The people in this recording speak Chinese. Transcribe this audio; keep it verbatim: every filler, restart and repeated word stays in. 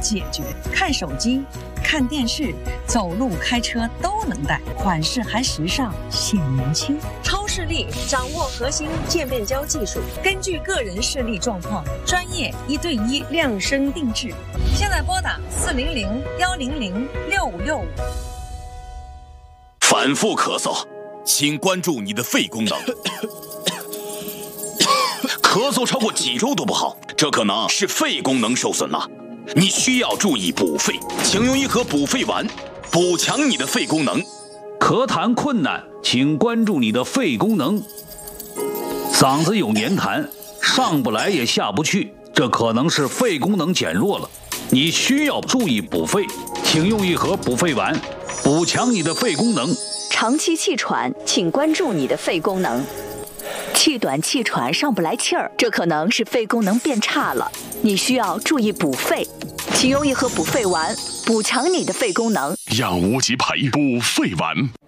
解决。看手机、看电视、走路、开车都能戴，款式还时尚，显年轻。超视力掌握核心渐变焦技术，根据个人视力状况，专业一对一量身定制。现在拨打四零零幺零零六五六五。 反复咳嗽，请关注你的肺功能。咳嗽超过几周都不好，这可能是肺功能受损了。你需要注意补肺，请用一盒补肺丸，补强你的肺功能。 咳痰困难，请关注你的肺功能。嗓子有黏痰，上不来也下不去，这可能是肺功能减弱了。你需要注意补肺，请用一盒补肺丸，补强你的肺功能。 长期气喘，请关注你的肺功能。气短气喘上不来气儿，这可能是肺功能变差了，你需要注意补肺，请用一盒补肺丸，补强你的肺功能。 养无极培补肺丸。